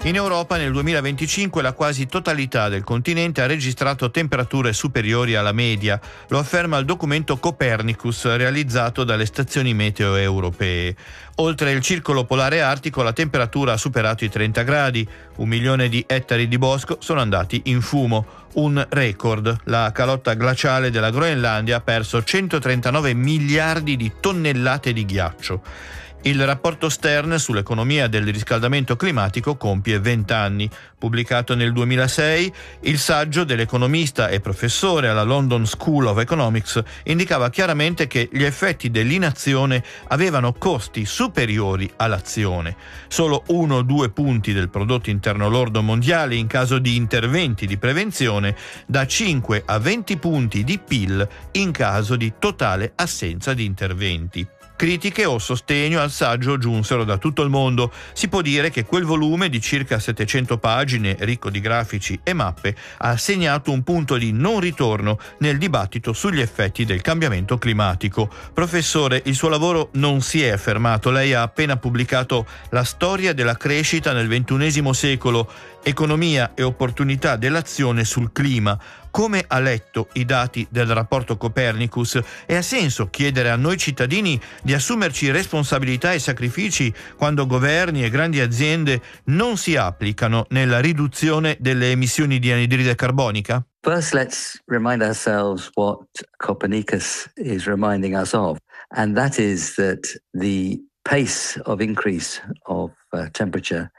In Europa nel 2025 la quasi totalità del continente ha registrato temperature superiori alla media, lo afferma il documento Copernicus realizzato dalle stazioni meteo europee. Oltre il circolo polare artico la temperatura ha superato i 30 gradi, 1 milione di ettari di bosco sono andati in fumo, un record. La calotta glaciale della Groenlandia ha perso 139 miliardi di tonnellate di ghiaccio. Il rapporto Stern sull'economia del riscaldamento climatico compie 20 anni. Pubblicato nel 2006, il saggio dell'economista e professore alla London School of Economics indicava chiaramente che gli effetti dell'inazione avevano costi superiori all'azione. Solo 1-2 punti del prodotto interno lordo mondiale in caso di interventi di prevenzione, da 5 a 20 punti di PIL in caso di totale assenza di interventi. Critiche o sostegno al saggio giunsero da tutto il mondo. Si può dire che quel volume di circa 700 pagine, ricco di grafici e mappe, ha segnato un punto di non ritorno nel dibattito sugli effetti del cambiamento climatico. Professore, il suo lavoro non si è fermato. Lei ha appena pubblicato La storia della crescita nel XXI secolo, economia e opportunità dell'azione sul clima. Come ha letto i dati del rapporto Copernicus e ha senso chiedere a noi cittadini di assumerci responsabilità e sacrifici quando governi e grandi aziende non si applicano nella riduzione delle emissioni di anidride carbonica? First, let's remind ourselves what Copernicus is reminding us of, and that is that the pace of increase of temperature.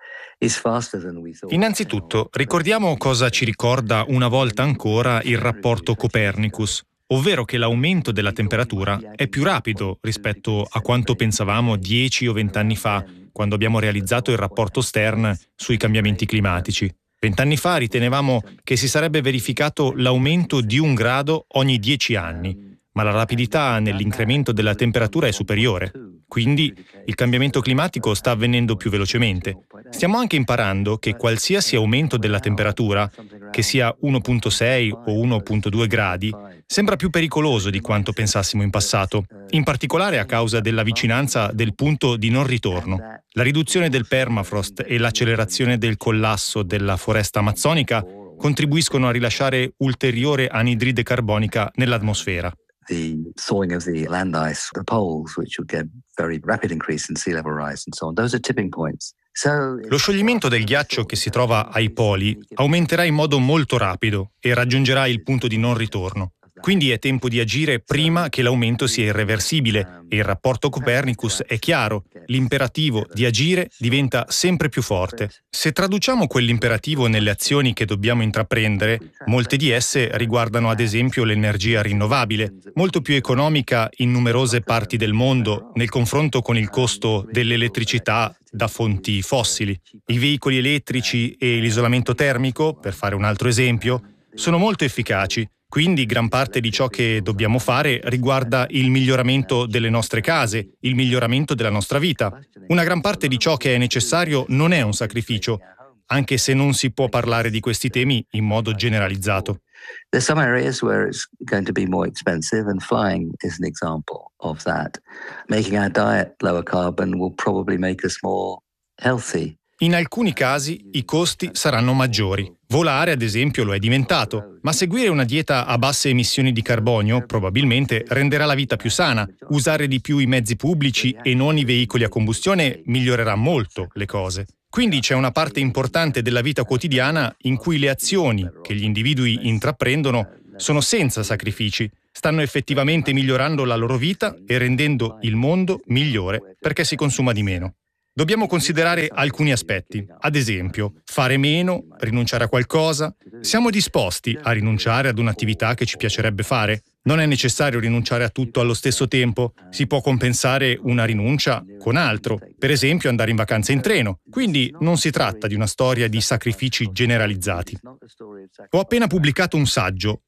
Innanzitutto, ricordiamo cosa ci ricorda una volta ancora il rapporto Copernicus, ovvero che l'aumento della temperatura è più rapido rispetto a quanto pensavamo 10 o 20 anni fa, quando abbiamo realizzato il rapporto Stern sui cambiamenti climatici. 20 anni fa ritenevamo che si sarebbe verificato l'aumento di 1 grado ogni 10 anni, ma la rapidità nell'incremento della temperatura è superiore. Quindi il cambiamento climatico sta avvenendo più velocemente. Stiamo anche imparando che qualsiasi aumento della temperatura, che sia 1,6 o 1,2 gradi, sembra più pericoloso di quanto pensassimo in passato, in particolare a causa della vicinanza del punto di non ritorno. La riduzione del permafrost e l'accelerazione del collasso della foresta amazzonica contribuiscono a rilasciare ulteriore anidride carbonica nell'atmosfera. The thawing of the land ice, the poles, which would get very rapid increase in sea level rise and so on. Those are tipping points. Lo scioglimento del ghiaccio che si trova ai poli aumenterà in modo molto rapido e raggiungerà il punto di non ritorno. Quindi è tempo di agire prima che l'aumento sia irreversibile e il rapporto Copernicus è chiaro, l'imperativo di agire diventa sempre più forte. Se traduciamo quell'imperativo nelle azioni che dobbiamo intraprendere, molte di esse riguardano ad esempio l'energia rinnovabile, molto più economica in numerose parti del mondo nel confronto con il costo dell'elettricità da fonti fossili. I veicoli elettrici e l'isolamento termico, per fare un altro esempio, sono molto efficaci. Quindi gran parte di ciò che dobbiamo fare riguarda il miglioramento delle nostre case, il miglioramento della nostra vita. Una gran parte di ciò che è necessario non è un sacrificio, anche se non si può parlare di questi temi in modo generalizzato. There's some areas where it's going to be more expensive, and flying is an example of that. Making our diet lower carbon will probably make us more healthy. In alcuni casi i costi saranno maggiori. Volare, ad esempio, lo è diventato, ma seguire una dieta a basse emissioni di carbonio probabilmente renderà la vita più sana. Usare di più i mezzi pubblici e non i veicoli a combustione migliorerà molto le cose. Quindi c'è una parte importante della vita quotidiana in cui le azioni che gli individui intraprendono sono senza sacrifici, stanno effettivamente migliorando la loro vita e rendendo il mondo migliore perché si consuma di meno. Dobbiamo considerare alcuni aspetti, ad esempio, fare meno, rinunciare a qualcosa. Siamo disposti a rinunciare ad un'attività che ci piacerebbe fare? Non è necessario rinunciare a tutto allo stesso tempo, si può compensare una rinuncia con altro, per esempio andare in vacanza in treno. Quindi non si tratta di una storia di sacrifici generalizzati. Ho appena pubblicato un saggio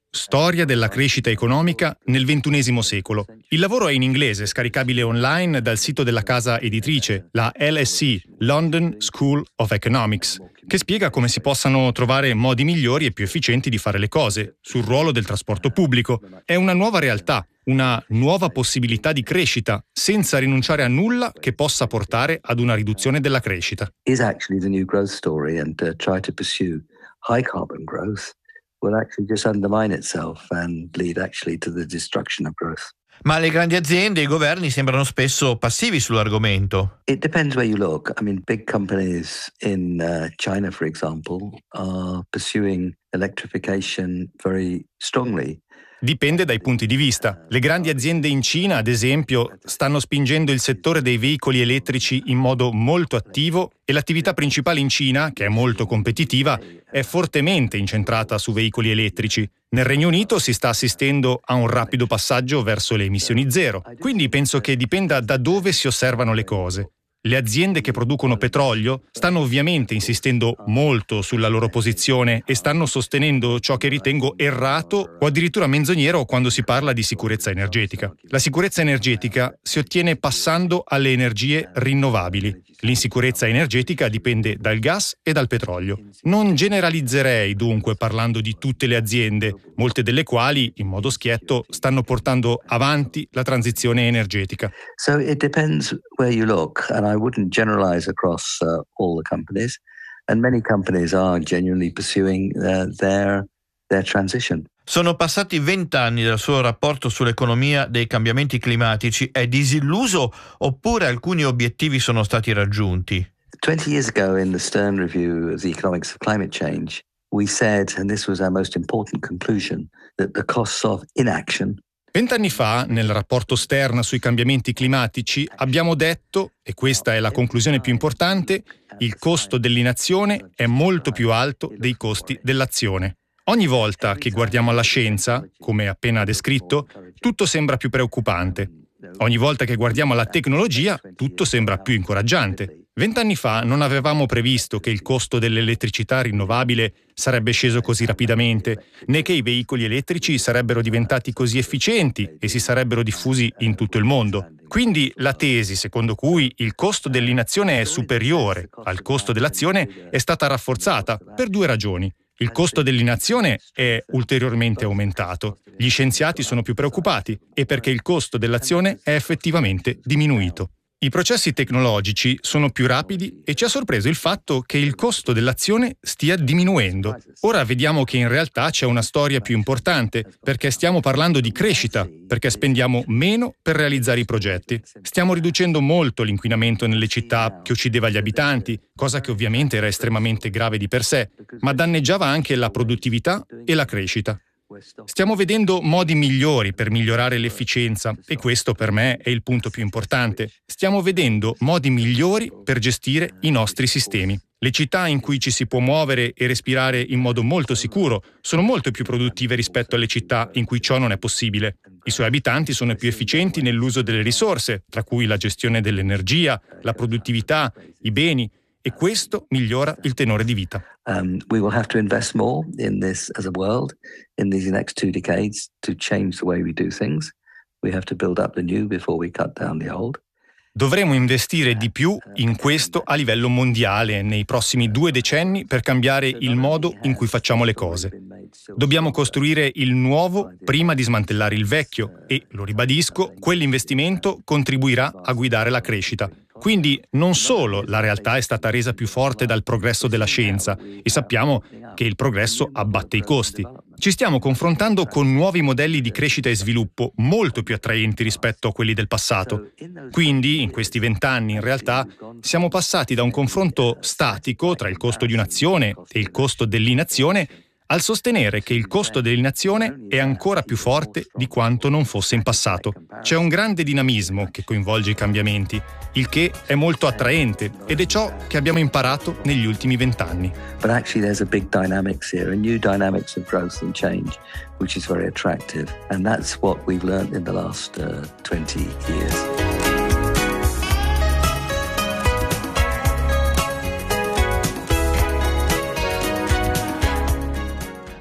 Storia della crescita economica nel XXI secolo. Il lavoro è in inglese, scaricabile online dal sito della casa editrice, la LSE, London School of Economics, che spiega come si possano trovare modi migliori e più efficienti di fare le cose, sul ruolo del trasporto pubblico. È una nuova realtà, una nuova possibilità di crescita, senza rinunciare a nulla che possa portare ad una riduzione della crescita. Is actually the new growth story, and try to pursue high carbon growth will actually just undermine itself and lead actually to the destruction of growth. Ma le grandi aziende e i governi sembrano spesso passivi sull'argomento. It depends where you look. I mean, big companies in China, for example, are pursuing electrification very strongly. Dipende dai punti di vista. Le grandi aziende in Cina, ad esempio, stanno spingendo il settore dei veicoli elettrici in modo molto attivo e l'attività principale in Cina, che è molto competitiva, è fortemente incentrata su veicoli elettrici. Nel Regno Unito si sta assistendo a un rapido passaggio verso le emissioni zero, quindi penso che dipenda da dove si osservano le cose. Le aziende che producono petrolio stanno ovviamente insistendo molto sulla loro posizione e stanno sostenendo ciò che ritengo errato o addirittura menzognero quando si parla di sicurezza energetica. La sicurezza energetica si ottiene passando alle energie rinnovabili. L'insicurezza energetica dipende dal gas e dal petrolio. Non generalizzerei dunque parlando di tutte le aziende, molte delle quali, in modo schietto, stanno portando avanti la transizione energetica. So it depends where you look, and I wouldn't generalize across all the companies, and many companies are genuinely pursuing their transition. Sono passati 20 anni dal suo rapporto sull'economia dei cambiamenti climatici. È disilluso oppure alcuni obiettivi sono stati raggiunti? 20 years ago in the Stern Review of the Economics of Climate Change, we said, and this was our most important conclusion, that the costs of inaction. 20 anni fa, nel rapporto Stern sui cambiamenti climatici, abbiamo detto, e questa è la conclusione più importante, il costo dell'inazione è molto più alto dei costi dell'azione. Ogni volta che guardiamo alla scienza, come appena descritto, tutto sembra più preoccupante. Ogni volta che guardiamo alla tecnologia, tutto sembra più incoraggiante. 20 anni fa non avevamo previsto che il costo dell'elettricità rinnovabile sarebbe sceso così rapidamente, né che i veicoli elettrici sarebbero diventati così efficienti e si sarebbero diffusi in tutto il mondo. Quindi la tesi secondo cui il costo dell'inazione è superiore al costo dell'azione è stata rafforzata per due ragioni. Il costo dell'inazione è ulteriormente aumentato, gli scienziati sono più preoccupati e perché il costo dell'azione è effettivamente diminuito. I processi tecnologici sono più rapidi e ci ha sorpreso il fatto che il costo dell'azione stia diminuendo. Ora vediamo che in realtà c'è una storia più importante, perché stiamo parlando di crescita, perché spendiamo meno per realizzare i progetti. Stiamo riducendo molto l'inquinamento nelle città che uccideva gli abitanti, cosa che ovviamente era estremamente grave di per sé, ma danneggiava anche la produttività e la crescita. Stiamo vedendo modi migliori per migliorare l'efficienza e questo per me è il punto più importante. Stiamo vedendo modi migliori per gestire i nostri sistemi. Le città in cui ci si può muovere e respirare in modo molto sicuro sono molto più produttive rispetto alle città in cui ciò non è possibile. I suoi abitanti sono più efficienti nell'uso delle risorse, tra cui la gestione dell'energia, la produttività, i beni, e questo migliora il tenore di vita. We will have to invest more in this as a world in these next 2 decades to change the way we do things. We have to build up the new before we cut down the old. Dovremo investire di più in questo a livello mondiale nei prossimi 2 decenni per cambiare il modo in cui facciamo le cose. Dobbiamo costruire il nuovo prima di smantellare il vecchio e, lo ribadisco, quell'investimento contribuirà a guidare la crescita. Quindi non solo la realtà è stata resa più forte dal progresso della scienza e sappiamo che il progresso abbatte i costi. Ci stiamo confrontando con nuovi modelli di crescita e sviluppo molto più attraenti rispetto a quelli del passato. Quindi, in questi 20 anni, in realtà, siamo passati da un confronto statico tra il costo di un'azione e il costo dell'inazione al sostenere che il costo dell'inazione è ancora più forte di quanto non fosse in passato. C'è un grande dinamismo che coinvolge i cambiamenti, il che è molto attraente ed è ciò che abbiamo imparato negli ultimi 20 anni. But actually there's a big dynamics here, a new dynamics of growth and change, which is very attractive. And that's what we've learned in the last 20 years.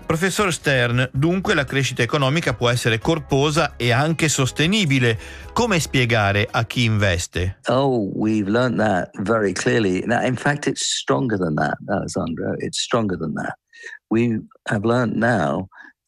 Professor Stern, dunque la crescita economica può essere corposa e anche sostenibile. Come spiegare a chi investe? Oh, we've learned that very clearly. Now, in fact, it's stronger than that, Alessandro. It's stronger than that. We have learned now.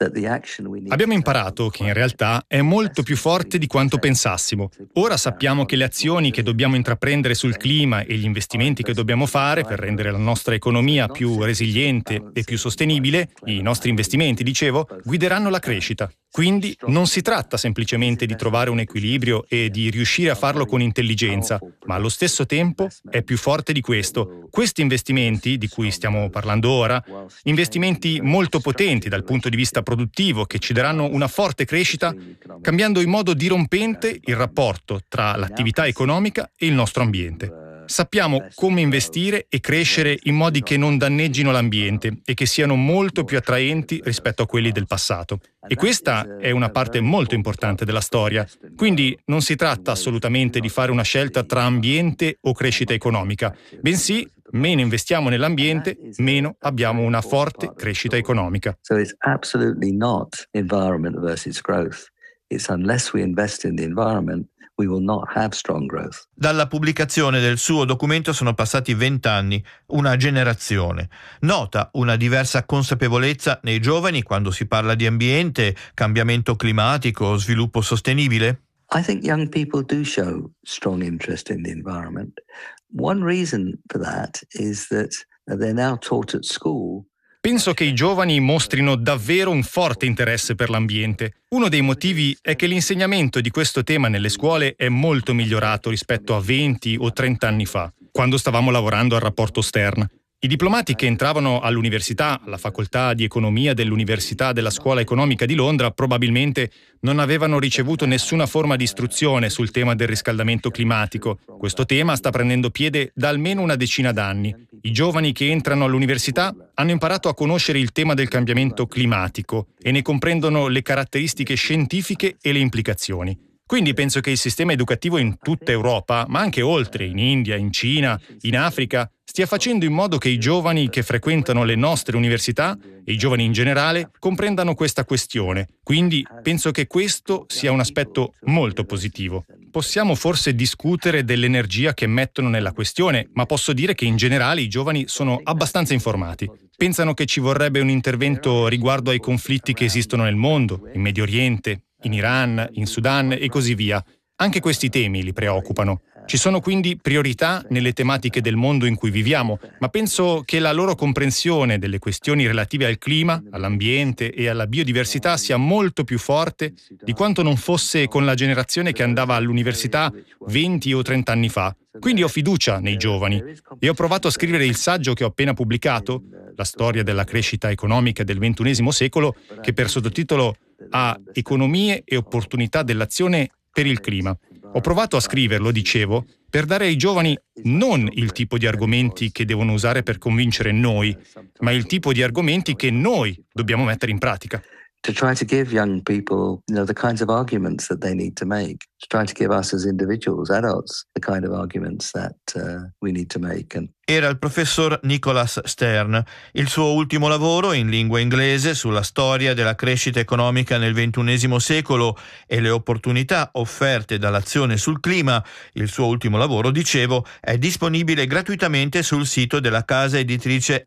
Abbiamo imparato che in realtà è molto più forte di quanto pensassimo. Ora sappiamo che le azioni che dobbiamo intraprendere sul clima e gli investimenti che dobbiamo fare per rendere la nostra economia più resiliente e più sostenibile, i nostri investimenti, dicevo, guideranno la crescita. Quindi non si tratta semplicemente di trovare un equilibrio e di riuscire a farlo con intelligenza, ma allo stesso tempo è più forte di questo. Questi investimenti, di cui stiamo parlando ora, investimenti molto potenti dal punto di vista produttivo che ci daranno una forte crescita, cambiando in modo dirompente il rapporto tra l'attività economica e il nostro ambiente. Sappiamo come investire e crescere in modi che non danneggino l'ambiente e che siano molto più attraenti rispetto a quelli del passato. E questa è una parte molto importante della storia. Quindi non si tratta assolutamente di fare una scelta tra ambiente o crescita economica, bensì meno investiamo nell'ambiente, meno abbiamo una forte crescita economica. So it's absolutely not environment versus growth. It's unless we invest in the environment, we will not have strong growth. Dalla pubblicazione del suo documento sono passati 20 anni, una generazione. Nota una diversa consapevolezza nei giovani quando si parla di ambiente, cambiamento climatico, sviluppo sostenibile? I think young people do show strong interest in the environment. One reason for that is that they're now taught at school. Penso che i giovani mostrino davvero un forte interesse per l'ambiente. Uno dei motivi è che l'insegnamento di questo tema nelle scuole è molto migliorato rispetto a 20 o 30 anni fa, quando stavamo lavorando al rapporto Stern. I diplomati che entravano all'università, alla facoltà di economia dell'Università della Scuola Economica di Londra, probabilmente non avevano ricevuto nessuna forma di istruzione sul tema del riscaldamento climatico. Questo tema sta prendendo piede da almeno una decina d'anni. I giovani che entrano all'università hanno imparato a conoscere il tema del cambiamento climatico e ne comprendono le caratteristiche scientifiche e le implicazioni. Quindi penso che il sistema educativo in tutta Europa, ma anche oltre, in India, in Cina, in Africa, stia facendo in modo che i giovani che frequentano le nostre università e i giovani in generale comprendano questa questione. Quindi penso che questo sia un aspetto molto positivo. Possiamo forse discutere dell'energia che mettono nella questione, ma posso dire che in generale i giovani sono abbastanza informati. Pensano che ci vorrebbe un intervento riguardo ai conflitti che esistono nel mondo, in Medio Oriente, in Iran, in Sudan e così via. Anche questi temi li preoccupano. Ci sono quindi priorità nelle tematiche del mondo in cui viviamo, ma penso che la loro comprensione delle questioni relative al clima, all'ambiente e alla biodiversità sia molto più forte di quanto non fosse con la generazione che andava all'università 20 o 30 anni fa. Quindi ho fiducia nei giovani e ho provato a scrivere il saggio che ho appena pubblicato, La storia della crescita economica del XXI secolo, che per sottotitolo ha Economie e opportunità dell'azione per il clima. Ho provato a scriverlo, dicevo, per dare ai giovani non il tipo di argomenti che devono usare per convincere noi, ma il tipo di argomenti che noi dobbiamo mettere in pratica. To try to give young people, the kinds of arguments that they need to make. To try to give us as individuals, adults, the kind of arguments that we need to make. Era il professor Nicholas Stern. Il suo ultimo lavoro in lingua inglese sulla storia della crescita economica nel XXI secolo e le opportunità offerte dall'azione sul clima, il suo ultimo lavoro, dicevo, è disponibile gratuitamente sul sito della casa editrice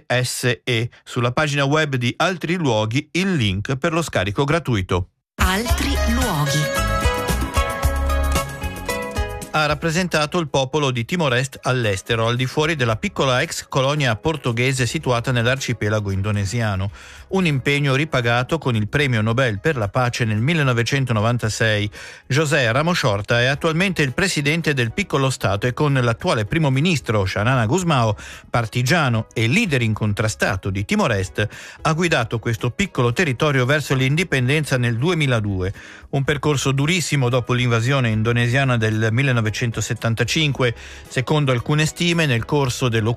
LSE. Sulla pagina web di Altri Luoghi il link per lo scarico gratuito. Altri Luoghi. Ha rappresentato il popolo di Timor-Est all'estero, al di fuori della piccola ex colonia portoghese situata nell'arcipelago indonesiano. Un impegno ripagato con il premio Nobel per la pace nel 1996. José Ramos Horta è attualmente il presidente del piccolo stato e con l'attuale primo ministro Xanana Gusmao, partigiano e leader incontrastato di Timor-Est, ha guidato questo piccolo territorio verso l'indipendenza nel 2002. Un percorso durissimo dopo l'invasione indonesiana del 1975. Secondo alcune stime, nel corso dell'occupazione